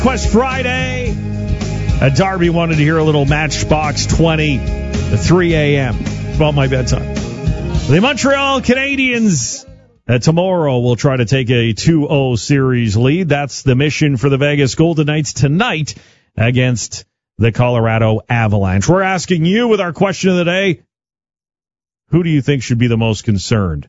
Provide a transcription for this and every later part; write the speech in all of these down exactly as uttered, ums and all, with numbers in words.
Quest Friday. Uh, Darby wanted to hear a little Matchbox twenty at three a.m. about my bedtime. The Montreal Canadiens uh, tomorrow will try to take a two oh series lead. That's the mission for the Vegas Golden Knights tonight against the Colorado Avalanche. We're asking you with our question of the day, who do you think should be the most concerned?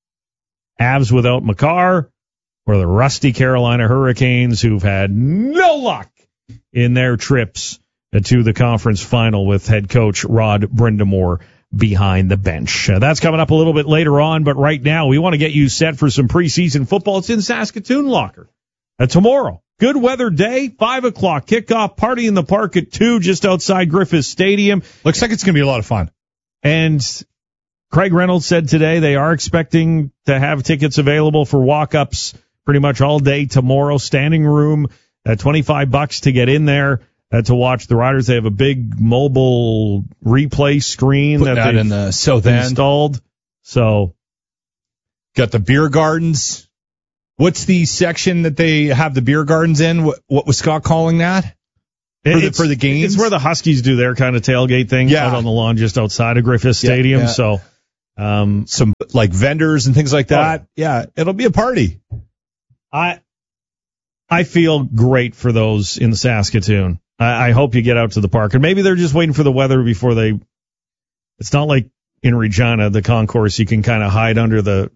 Avs without Makar or the rusty Carolina Hurricanes who've had no luck in their trips to the conference final with head coach Rod Brind'Amour behind the bench. Uh, that's coming up a little bit later on, but right now we want to get you set for some preseason football. It's in Saskatoon Locker uh, tomorrow. Good weather day, five o'clock kickoff, party in the park at two just outside Griffith Stadium. Looks like it's going to be a lot of fun. And Craig Reynolds said today they are expecting to have tickets available for walk-ups pretty much all day tomorrow. Standing room at twenty-five bucks to get in there uh, to watch the Riders. They have a big mobile replay screen Put that, that they've in the south end. installed. So, got the beer gardens. What's the section that they have the beer gardens in? What, what was Scott calling that? For the, for the games? It's where the Huskies do their kind of tailgate thing yeah. out on the lawn just outside of Griffith Stadium. Yeah, yeah. So, um, some like vendors and things like that. Oh. Yeah, it'll be a party. I I feel great for those in Saskatoon. I, I hope you get out to the park. And maybe they're just waiting for the weather before they... It's not like in Regina, the concourse, you can kind of hide under the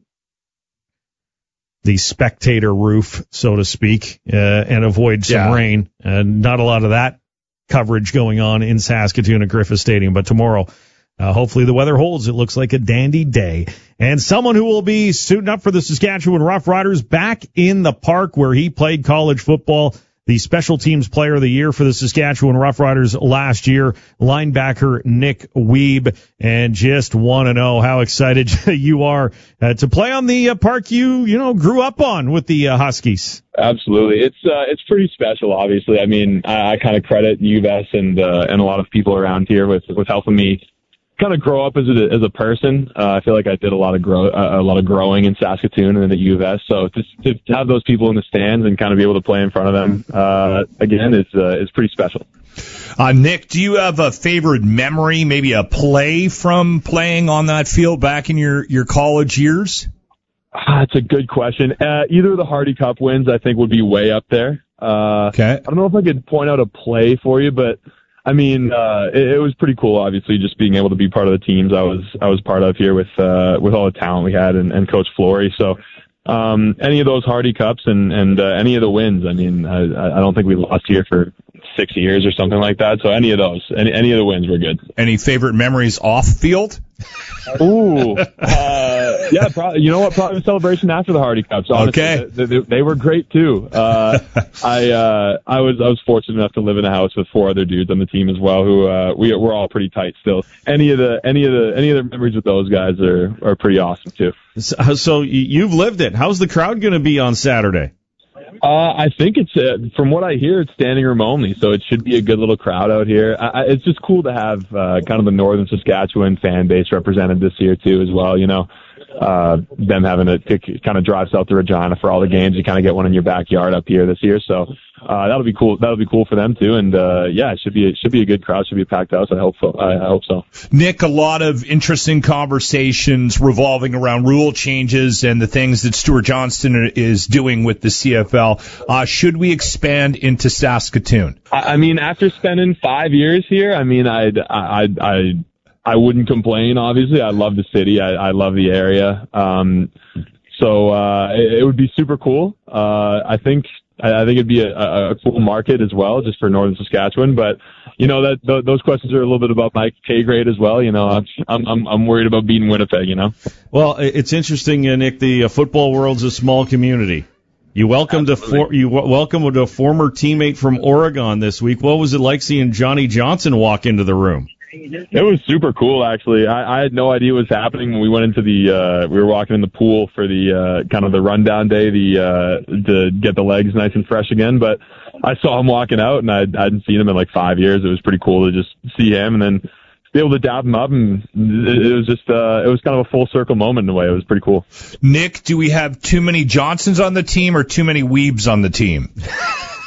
the spectator roof, so to speak, uh, and avoid some yeah. rain. Uh, not a lot of that coverage going on in Saskatoon at Griffith Stadium. But tomorrow, uh, hopefully the weather holds. It looks like a dandy day. And someone who will be suiting up for the Saskatchewan Roughriders back in the park where he played college football, the special teams player of the year for the Saskatchewan Roughriders last year, linebacker Nick Wiebe. And just want to know how excited you are uh, to play on the uh, park you, you know, grew up on with the uh, Huskies. Absolutely. It's uh, it's pretty special, obviously. I mean, I, I kind of credit U of S and uh, and a lot of people around here with, with helping me kind of grow up as a as a person. Uh, I feel like I did a lot of grow uh, a lot of growing in Saskatoon and at U of S. So to, to have those people in the stands and kind of be able to play in front of them uh, again is uh, is pretty special. Uh, Nick, do you have a favorite memory, maybe a play from playing on that field back in your, your college years? Ah, it's a good question. Uh, either of the Hardy Cup wins, I think, would be way up there. Uh, okay. I don't know if I could point out a play for you, but I mean, uh, it, it was pretty cool, obviously, just being able to be part of the teams I was, I was part of here with, uh, with all the talent we had and, and Coach Flory. So, um, any of those Hardy Cups and, and, uh, any of the wins, I mean, I, I don't think we lost here for six years or something like that. So any of those, any, any of the wins were good. Any favorite memories off field? Ooh, uh, yeah, probably, you know what? Probably the celebration after the Hardy Cups. Honestly. Okay. They, they, they were great too. Uh, I, uh, I was, I was fortunate enough to live in a house with four other dudes on the team as well who, uh, we, we're all pretty tight still. Any of the, any of the, any of the memories with those guys are, are pretty awesome too. So, so you've lived it. How's the crowd going to be on Saturday? Uh, I think it's, uh, from what I hear, it's standing room only, so it should be a good little crowd out here. I, I, it's just cool to have uh, kind of the northern Saskatchewan fan base represented this year, too, as well. You know, uh, them having to, to kind of drive south to Regina for all the games. You kind of get one in your backyard up here this year, so uh, that'll be cool. That'll be cool for them, too. And, uh, yeah, it should be, it should be a good crowd. It should be a packed house. I hope so. I, I hope so. Nick, a lot of interesting conversations revolving around rule changes and the things that Stuart Johnston is doing with the C F L. Uh, should we expand into Saskatoon? I, I mean, after spending five years here, I mean, I'd, I'd, I'd, I wouldn't complain, obviously. I love the city. I, I love the area. Um, so, uh, it, it would be super cool. Uh, I think, I, I think it'd be a, a cool market as well, just for northern Saskatchewan. But, you know, that, th- those questions are a little bit about my pay grade as well. You know, I'm, I'm, I'm worried about beating Winnipeg, you know? Well, it's interesting, uh, Nick, the uh, football world's a small community. You welcomed a for, you w- welcomed a former teammate from Oregon this week. What was it like seeing Johnny Johnson walk into the room? It was super cool, actually. I, I had no idea what was happening when we went into the, uh, we were walking in the pool for the, uh, kind of the rundown day, the, uh, to get the legs nice and fresh again. But I saw him walking out and I, I hadn't seen him in like five years. It was pretty cool to just see him and then be able to dab him up. And it, it was just, uh, it was kind of a full circle moment in a way. It was pretty cool. Nick, do we have too many Johnsons on the team or too many Wiebes on the team?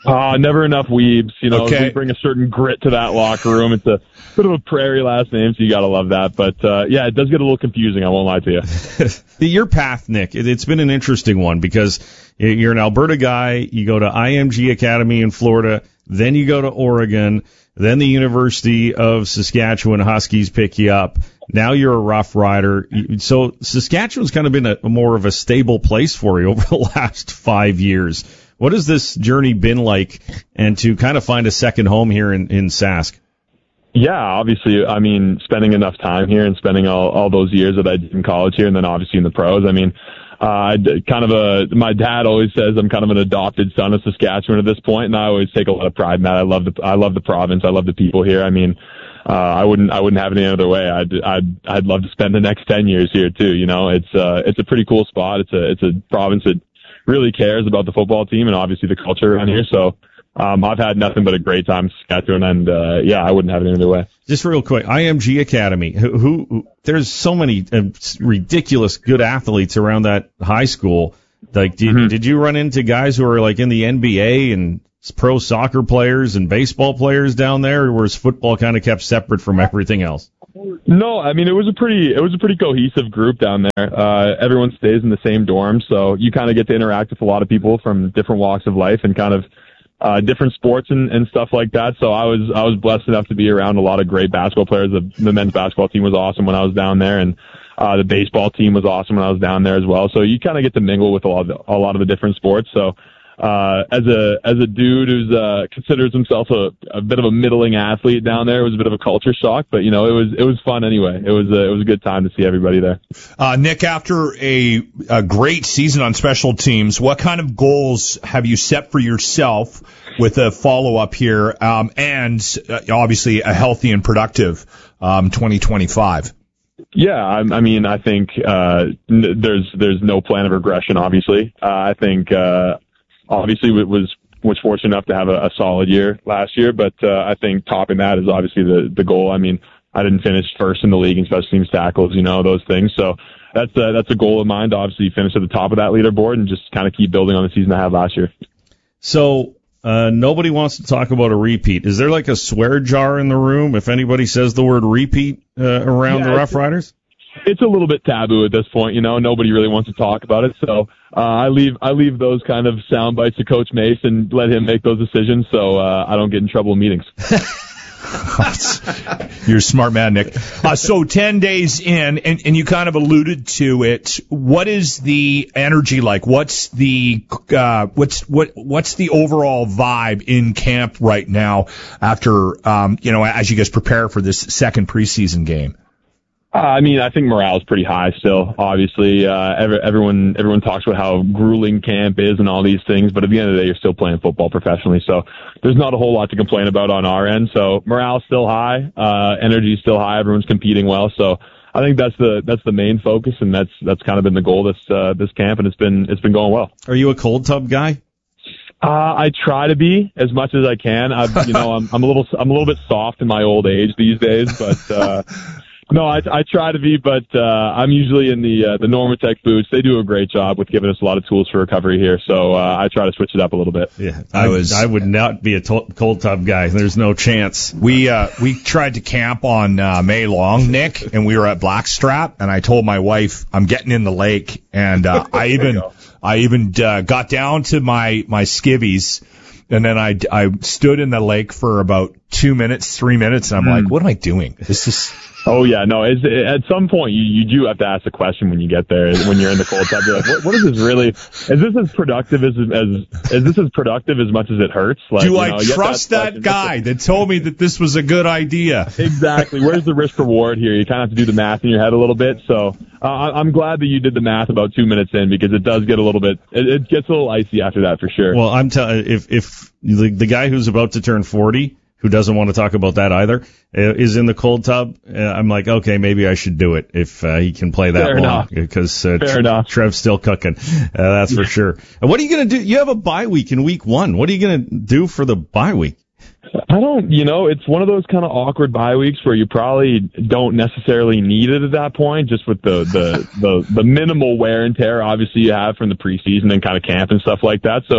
Uh, never enough weebs. You know, Okay. we bring a certain grit to that locker room. It's a bit of a prairie last name, so you got to love that. But, uh, yeah, it does get a little confusing, I won't lie to you. Your path, Nick, it- it's been an interesting one because you're an Alberta guy. You go to I M G Academy in Florida. Then you go to Oregon. Then the University of Saskatchewan Huskies pick you up. Now you're a Rough Rider. So Saskatchewan's kind of been a, a more of a stable place for you over the last five years. What has this journey been like, and to kind of find a second home here in, in Sask? Yeah, obviously, I mean, spending enough time here and spending all, all those years that I did in college here and then obviously in the pros, I mean, uh, I d- kind of a, my dad always says I'm kind of an adopted son of Saskatchewan at this point, and I always take a lot of pride in that. I love the, I love the province. I love the people here. I mean, uh, I wouldn't, I wouldn't have it any other way. I'd, I'd, I'd love to spend the next ten years here too. You know, it's, uh, it's a pretty cool spot. It's a, it's a province that really cares about the football team and obviously the culture around here. So, um, I've had nothing but a great time in Saskatchewan, and, uh, yeah, I wouldn't have it any other way. Just real quick, I M G Academy. Who, who there's so many uh, ridiculous good athletes around that high school. Like, did, Mm-hmm. did you run into guys who are like in the N B A and pro soccer players and baseball players down there, or was football kind of kept separate from everything else? No, I mean, it was a pretty, it was a pretty cohesive group down there. Uh, everyone stays in the same dorm, so you kind of get to interact with a lot of people from different walks of life and kind of, uh, different sports and, and stuff like that. So I was, I was blessed enough to be around a lot of great basketball players. The, the men's basketball team was awesome when I was down there, and, uh, the baseball team was awesome when I was down there as well. So you kind of get to mingle with a lot of the, a lot of the different sports. So, Uh, as a, as a dude who's, uh, considers himself a, a bit of a middling athlete down there, it was a bit of a culture shock, but you know, it was, it was fun anyway. It was, a, it was a good time to see everybody there. Uh, Nick, after a, a great season on special teams, what kind of goals have you set for yourself with a follow-up here, um, and uh, obviously a healthy and productive um, twenty twenty-five? Yeah, I, I mean, I think uh, n- there's there's no plan of regression. Obviously, uh, I think uh, obviously it was was fortunate enough to have a, a solid year last year, but uh, I think topping that is obviously the the goal. I mean, I didn't finish first in the league in special teams tackles, you know, those things. So that's a, that's a goal of mine to obviously finish at the top of that leaderboard and just kind of keep building on the season I had last year. So uh, nobody wants to talk about a repeat. Is there like a swear jar in the room if anybody says the word repeat uh, around Yeah, the Rough Riders? It's a little bit taboo at this point, you know. Nobody really wants to talk about it, so uh, I leave I leave those kind of sound bites to Coach Mace and let him make those decisions, so uh, I don't get in trouble in meetings. You're a smart man, Nick. Uh, so ten days in, and, and you kind of alluded to it. What is the energy like? What's the uh, what's what what's the overall vibe in camp right now? After um, you know, as you guys prepare for this second preseason game. Uh, I mean, I think morale is pretty high still. Obviously, uh, every, everyone everyone talks about how grueling camp is and all these things, but at the end of the day, you're still playing football professionally, so there's not a whole lot to complain about on our end. So morale's still high, uh, energy's still high, everyone's competing well. So I think that's the that's the main focus, and that's that's kind of been the goal this uh, this camp, and it's been it's been going well. Are you a cold tub guy? Uh, I try to be as much as I can. I, you know, I'm I'm a little I'm a little bit soft in my old age these days, but. Uh, No, I, I try to be, but uh, I'm usually in the uh, the Normatec boots. They do a great job with giving us a lot of tools for recovery here, so uh, I try to switch it up a little bit. Yeah, I, I was. I would not be a to- cold tub guy. There's no chance. We uh, we tried to camp on uh, May Long, Nick, and we were at Blackstrap, and I told my wife I'm getting in the lake, and uh, I even I even uh, got down to my my skivvies. And then I, I stood in the lake for about two minutes, three minutes, and I'm mm. like, what am I doing? This is. Oh yeah, no. It's, it, at some point, you, you do have to ask the question when you get there. When you're in the cold tub, you're like, what, what is this really? Is this as productive as as is this as productive as much as it hurts? Like, do you I know, trust that, that guy that told me that this was a good idea? Exactly. Where's the risk reward here? You kind of have to do the math in your head a little bit. So uh, I'm glad that you did the math about two minutes in, because it does get a little bit. It, it gets a little icy after that for sure. Well, I'm telling if if the, the guy who's about to turn forty, who doesn't want to talk about that either, is in the cold tub, uh, I'm like, okay, maybe I should do it if uh, he can play that Fair long, because uh, Fair Tre- enough. Trev's still cooking. Uh, that's for sure. And what are you going to do? You have a bye week in week one. What are you going to do for the bye week? I don't, you know, it's one of those kind of awkward bye weeks where you probably don't necessarily need it at that point, just with the, the, the, the minimal wear and tear, obviously, you have from the preseason and kind of camp and stuff like that. So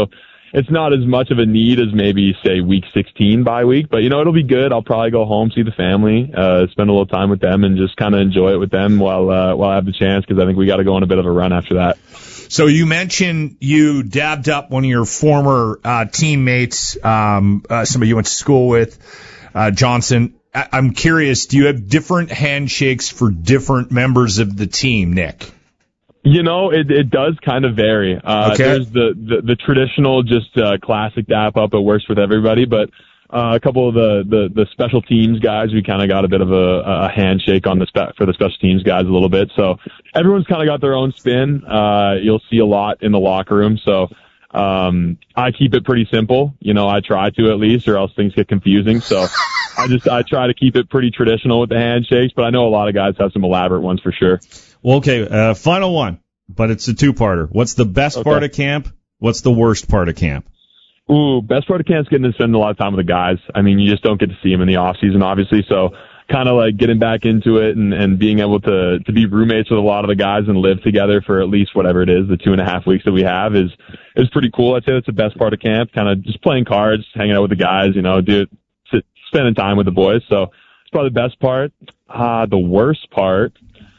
it's not as much of a need as maybe, say, week sixteen bye week. But, you know, it'll be good. I'll probably go home, see the family, uh, spend a little time with them, and just kind of enjoy it with them while uh, while I have the chance, because I think we got to go on a bit of a run after that. So you mentioned you dabbed up one of your former uh, teammates, um, uh, somebody you went to school with, uh, Johnson. I- I'm curious, do you have different handshakes for different members of the team, Nick? You know, it it does kind of vary. Uh, okay. There's the, the, the traditional, just uh, classic dap up. It works with everybody. But uh, a couple of the, the, the special teams guys, we kind of got a bit of a, a handshake on the spe- for the special teams guys a little bit. So everyone's kind of got their own spin. Uh, you'll see a lot in the locker room. So um, I keep it pretty simple. You know, I try to at least, or else things get confusing. So I just I try to keep it pretty traditional with the handshakes. But I know a lot of guys have some elaborate ones for sure. Well, okay, uh, final one, but it's a two-parter. What's the best okay. part of camp? What's the worst part of camp? Ooh, best part of camp is getting to spend a lot of time with the guys. I mean, you just don't get to see them in the off season, obviously. So kind of like getting back into it and, and being able to, to be roommates with a lot of the guys and live together for at least whatever it is, the two and a half weeks that we have is, is pretty cool. I'd say that's the best part of camp. Kind of just playing cards, hanging out with the guys, you know, do sit, spending time with the boys. So it's probably the best part. Uh, the worst part.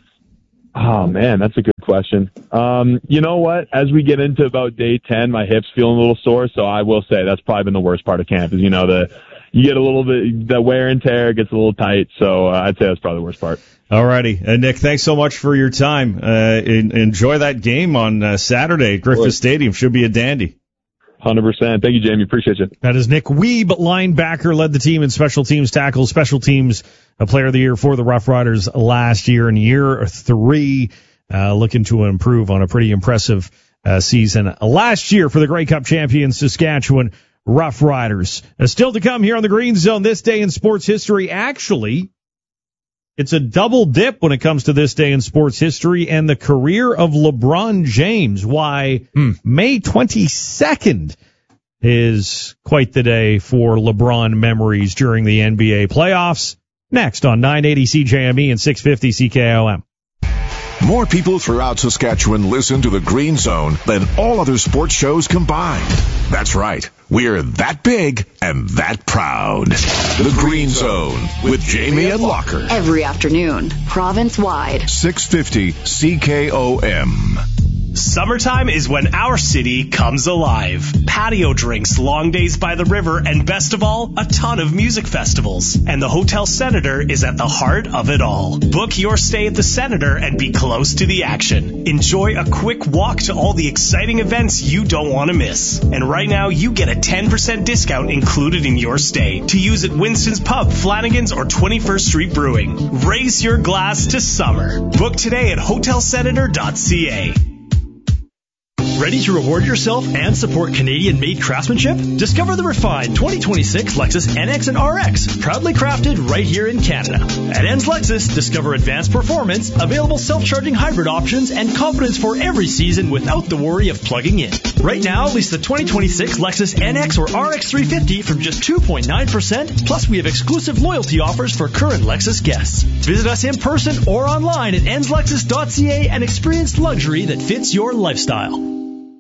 Oh man, that's a good question. Um, you know what? As we get into about day ten, my hip's feeling a little sore, so I will say that's probably been the worst part of camp. Is you know the you get a little bit the wear and tear gets a little tight, so uh, I'd say that's probably the worst part. All righty, uh, Nick, thanks so much for your time. Uh, in, enjoy that game on uh, Saturday at Griffith Stadium. Should be a dandy. one hundred percent. Thank you, Jamie. Appreciate you. That is Nick Wiebe, linebacker, led the team in special teams tackles, special teams a player of the year for the Rough Riders last year. In year three, uh, looking to improve on a pretty impressive uh, season last year for the Grey Cup champion Saskatchewan Rough Riders. Uh, still to come here on the Green Zone, this day in sports history. Actually, it's a double dip when it comes to this day in sports history and the career of LeBron James. Why hmm. May twenty-second is quite the day for LeBron memories during the N B A playoffs. Next on nine eighty C J M E and six fifty C K O M. More people throughout Saskatchewan listen to the Green Zone than all other sports shows combined. That's right. We're that big and that proud. The Green Zone with Jamie and Locker. Every afternoon, province-wide. six fifty C K O M. Summertime is when our city comes alive. Patio drinks, long days by the river, and best of all, a ton of music festivals. And the Hotel Senator is at the heart of it all. Book your stay at the Senator and be close to the action. Enjoy a quick walk to all the exciting events you don't want to miss. And right now, you get a ten percent discount included in your stay to use at Winston's Pub, Flanagan's, or twenty-first Street Brewing. Raise your glass to summer. Book today at hotel senator dot c a. Ready to reward yourself and support Canadian-made craftsmanship? Discover the refined twenty twenty-six Lexus N X and R X, proudly crafted right here in Canada. At N Lexus, discover advanced performance, available self-charging hybrid options, and confidence for every season without the worry of plugging in. Right now, lease the twenty twenty-six Lexus N X or R X three fifty from just two point nine percent, plus we have exclusive loyalty offers for current Lexus guests. Visit us in person or online at ens lexus dot c a and experience luxury that fits your lifestyle.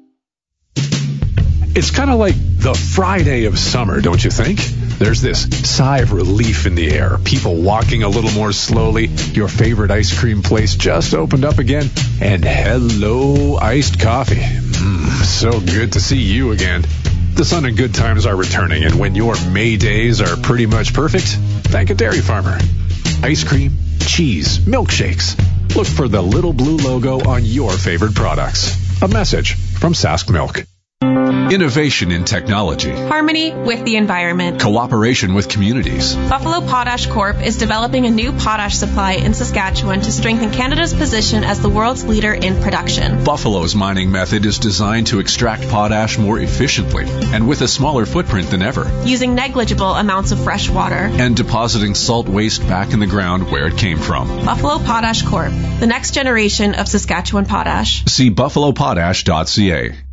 It's kind of like the Friday of summer, don't you think? There's this sigh of relief in the air, people walking a little more slowly, your favorite ice cream place just opened up again, and hello, iced coffee. Mmm, so good to see you again. The sun and good times are returning, and when your May days are pretty much perfect, thank a dairy farmer. Ice cream, cheese, milkshakes. Look for the little blue logo on your favorite products. A message from Sask Milk. Innovation in technology. Harmony with the environment. Cooperation with communities. Buffalo Potash Corp is developing a new potash supply in Saskatchewan to strengthen Canada's position as the world's leader in production. Buffalo's mining method is designed to extract potash more efficiently and with a smaller footprint than ever. Using negligible amounts of fresh water. And depositing salt waste back in the ground where it came from. Buffalo Potash Corp, the next generation of Saskatchewan potash. See buffalo potash dot c a.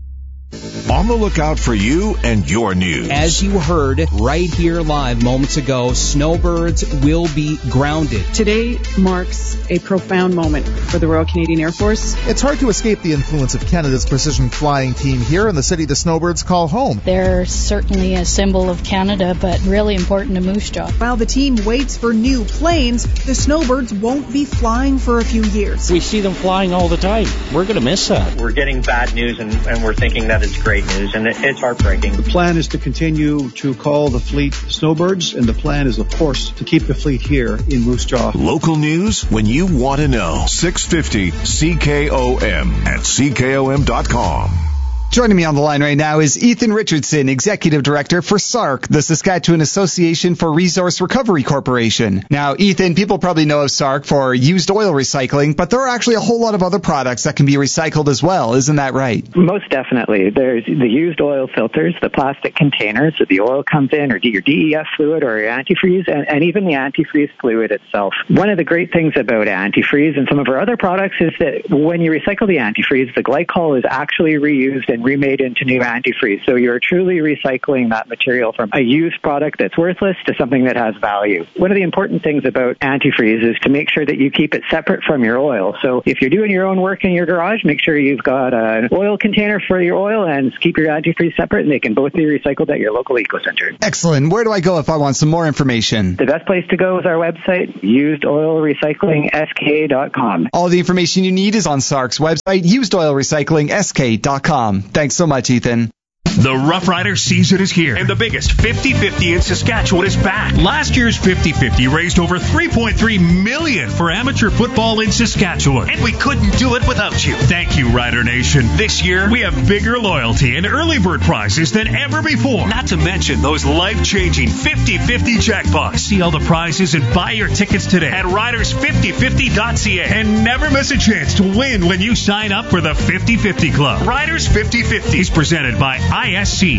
On the lookout for you and your news. As you heard right here live moments ago, snowbirds will be grounded. Today marks a profound moment for the Royal Canadian Air Force. It's hard to escape the influence of Canada's precision flying team here in the city the snowbirds call home. They're certainly a symbol of Canada, but really important to Moose Jaw. While the team waits for new planes, the snowbirds won't be flying for a few years. We see them flying all the time. We're going to miss that. We're getting bad news, and, and we're thinking that it's great news, and it, it's heartbreaking. The plan is to continue to call the fleet snowbirds, and the plan is, of course, to keep the fleet here in Moose Jaw. Local news when you want to know. six fifty C K O M at C K O M dot com. Joining me on the line right now is Ethan Richardson, Executive Director for S A R C, the Saskatchewan Association for Resource Recovery Corporation. Now, Ethan, people probably know of S A R C for used oil recycling, but there are actually a whole lot of other products that can be recycled as well. Isn't that right? Most definitely. There's the used oil filters, the plastic containers that the oil comes in, or your D E F fluid or your antifreeze, and, and even the antifreeze fluid itself. One of the great things about antifreeze and some of our other products is that when you recycle the antifreeze, the glycol is actually reused and remade into new antifreeze. So you're truly recycling that material from a used product that's worthless to something that has value. One of the important things about antifreeze is to make sure that you keep it separate from your oil. So if you're doing your own work in your garage, make sure you've got an oil container for your oil and keep your antifreeze separate, and they can both be recycled at your local eco center. Excellent. Where do I go if I want some more information? The best place to go is our website, used oil recycling S K dot com. All the information you need is on S A R C's website, used oil recycling S K dot com. Thanks so much, Ethan. The Rough Rider season is here, and the biggest fifty fifty in Saskatchewan is back. Last year's fifty fifty raised over three point three million dollars for amateur football in Saskatchewan, and we couldn't do it without you. Thank you, Rider Nation. This year, we have bigger loyalty and early bird prizes than ever before, not to mention those life-changing fifty fifty jackpots. See all the prizes and buy your tickets today at riders fifty fifty dot c a, and never miss a chance to win when you sign up for the fifty fifty Club. Riders fifty fifty is presented by I S C.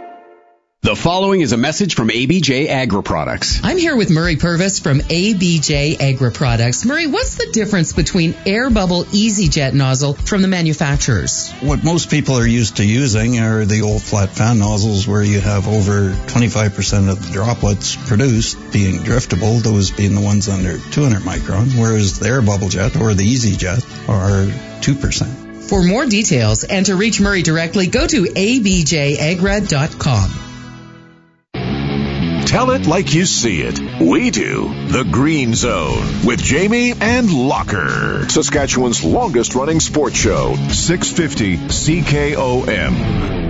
The following is a message from A B J Agri-Products. I'm here with Murray Purvis from A B J Agri-Products. Murray, what's the difference between Air Bubble EasyJet nozzle from the manufacturers? What most people are used to using are the old flat fan nozzles where you have over twenty-five percent of the droplets produced being driftable, those being the ones under two hundred micron, whereas the Air Bubble Jet or the EasyJet are two percent. For more details and to reach Murray directly, go to A B J agra dot com. Tell it like you see it. We do. The Green Zone with Jamie and Locker. Saskatchewan's longest running sports show. six fifty C K O M.